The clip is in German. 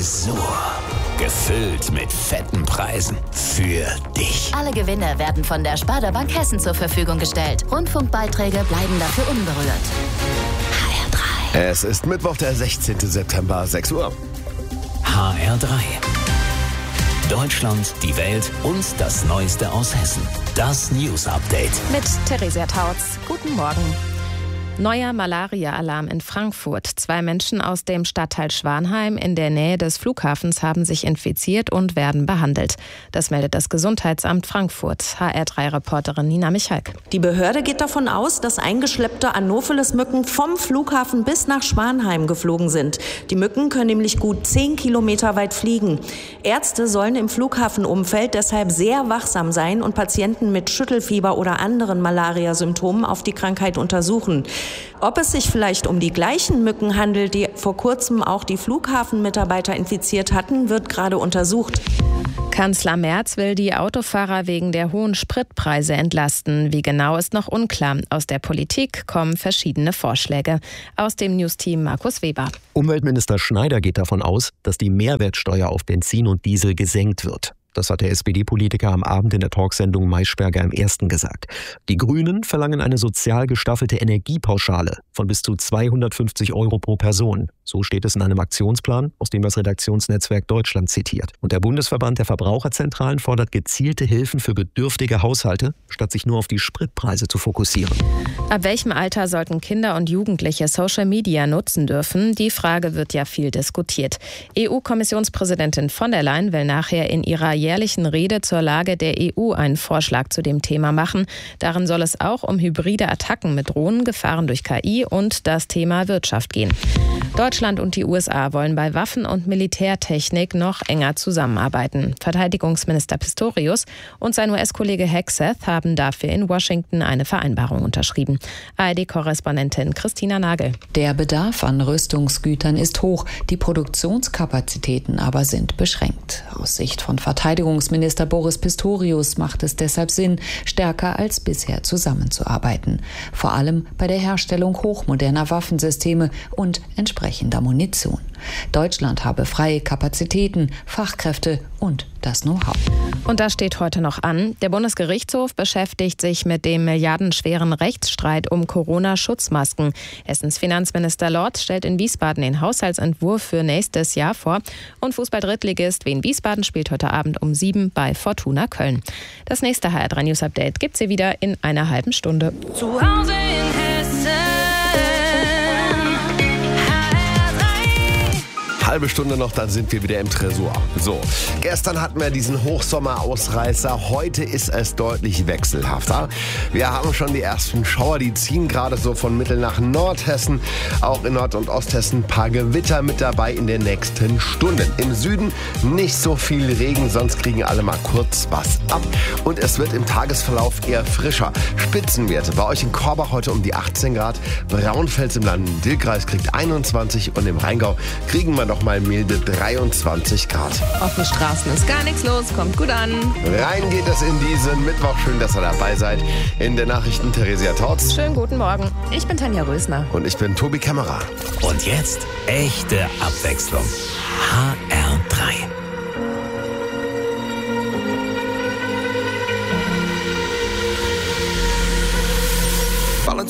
Tresor. Gefüllt mit fetten Preisen. Für dich. Alle Gewinne werden von der Sparda Bank Hessen zur Verfügung gestellt. Rundfunkbeiträge bleiben dafür unberührt. HR3. Es ist Mittwoch, der 16. September, 6 Uhr. HR3. Deutschland, die Welt und das Neueste aus Hessen. Das News Update. Mit Theresia Tautz. Guten Morgen. Neuer Malaria-Alarm in Frankfurt. 2 Menschen aus dem Stadtteil Schwanheim in der Nähe des Flughafens haben sich infiziert und werden behandelt. Das meldet das Gesundheitsamt Frankfurt. HR3-Reporterin Nina Michalk. Die Behörde geht davon aus, dass eingeschleppte Anopheles-Mücken vom Flughafen bis nach Schwanheim geflogen sind. Die Mücken können nämlich gut 10 Kilometer weit fliegen. Ärzte sollen im Flughafenumfeld deshalb sehr wachsam sein und Patienten mit Schüttelfieber oder anderen Malaria-Symptomen auf die Krankheit untersuchen. Ob es sich vielleicht um die gleichen Mücken handelt, die vor kurzem auch die Flughafenmitarbeiter infiziert hatten, wird gerade untersucht. Kanzler Merz will die Autofahrer wegen der hohen Spritpreise entlasten. Wie genau ist noch unklar. Aus der Politik kommen verschiedene Vorschläge. Aus dem Newsteam Markus Weber. Umweltminister Schneider geht davon aus, dass die Mehrwertsteuer auf Benzin und Diesel gesenkt wird. Das hat der SPD-Politiker am Abend in der Talksendung Maischberger im Ersten gesagt. Die Grünen verlangen eine sozial gestaffelte Energiepauschale von bis zu 250 € pro Person. So steht es in einem Aktionsplan, aus dem das Redaktionsnetzwerk Deutschland zitiert. Und der Bundesverband der Verbraucherzentralen fordert gezielte Hilfen für bedürftige Haushalte, statt sich nur auf die Spritpreise zu fokussieren. Ab welchem Alter sollten Kinder und Jugendliche Social Media nutzen dürfen? Die Frage wird ja viel diskutiert. EU-Kommissionspräsidentin von der Leyen will nachher in ihrer jährlichen Rede zur Lage der EU einen Vorschlag zu dem Thema machen. Darin soll es auch um hybride Attacken mit Drohnen, Gefahren durch KI und das Thema Wirtschaft gehen. Deutschland und die USA wollen bei Waffen- und Militärtechnik noch enger zusammenarbeiten. Verteidigungsminister Pistorius und sein US-Kollege Hegseth haben dafür in Washington eine Vereinbarung unterschrieben. ARD-Korrespondentin Christina Nagel. Der Bedarf an Rüstungsgütern ist hoch, die Produktionskapazitäten aber sind beschränkt. Aus Sicht von Verteidigungsminister Boris Pistorius macht es deshalb Sinn, stärker als bisher zusammenzuarbeiten. Vor allem bei der Herstellung hochmoderner Waffensysteme und entsprechender Munition. Deutschland habe freie Kapazitäten, Fachkräfte und das Know-how. Und das steht heute noch an. Der Bundesgerichtshof beschäftigt sich mit dem milliardenschweren Rechtsstreit um Corona-Schutzmasken. Hessens Finanzminister Lorz stellt in Wiesbaden den Haushaltsentwurf für nächstes Jahr vor. Und Fußball-Drittligist Wien Wiesbaden spielt heute Abend um 7 bei Fortuna Köln. Das nächste HR3 News Update gibt's hier wieder in einer halben Stunde. Zu Hause in Hessen. Halbe Stunde noch, dann sind wir wieder im Tresor. So, gestern hatten wir diesen Hochsommer-Ausreißer, heute ist es deutlich wechselhafter. Wir haben schon die ersten Schauer, die ziehen gerade so von Mittel nach Nordhessen. Auch in Nord- und Osthessen ein paar Gewitter mit dabei in den nächsten Stunden. Im Süden nicht so viel Regen, sonst kriegen alle mal kurz was ab. Und es wird im Tagesverlauf eher frischer. Spitzenwerte bei euch in Korbach heute um die 18 Grad. Braunfels im Land-Dill-Kreis kriegt 21 und im Rheingau kriegen wir noch mal milde 23 Grad. Auf den Straßen ist gar nichts los, kommt gut an. Rein geht es in diesen Mittwoch. Schön, dass ihr dabei seid. In den Nachrichten Theresia Tautz. Schönen guten Morgen. Ich bin Tanja Rösner. Und ich bin Tobi Kämmerer. Und jetzt echte Abwechslung. HR